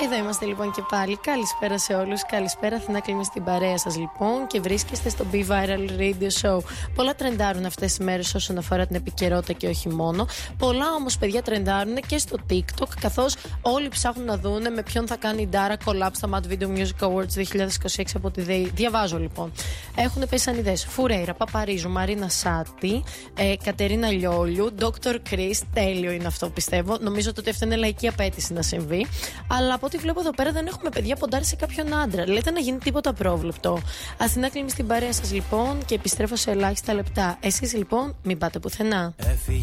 Εδώ είμαστε λοιπόν και πάλι. Καλησπέρα σε όλους. Καλησπέρα, Αθηνά Κλίμη, στην παρέα σας λοιπόν. Και βρίσκεστε στο Be Viral Radio Show. Πολλά τρεντάρουν αυτές τις μέρες όσον αφορά την επικαιρότητα και όχι μόνο. Πολλά όμως, παιδιά, τρεντάρουν και στο TikTok. Καθώς όλοι ψάχνουν να δούνε με ποιον θα κάνει η Ντάρα collab στα Mad Video Music Awards 2026 από τη ΔΕΗ. Διαβάζω λοιπόν. Έχουν πέσει σαν ιδέες Φουρέιρα, Παπαρίζου, Μαρίνα Σάτι, Κατερίνα Λιόλιου, Dr. Chris. Τέλειο είναι αυτό, πιστεύω. Νομίζω ότι αυτή είναι λαϊκή απέτηση να συμβεί. Αλλά από ό,τι βλέπω εδώ πέρα δεν έχουμε παιδιά ποντάρει σε κάποιον άντρα. Λέτε να γίνει τίποτα πρόβλεπτο. Αθηνά Κλίμη στην παρέα σας λοιπόν και επιστρέφω σε ελάχιστα λεπτά. Εσείς λοιπόν μην πάτε πουθενά.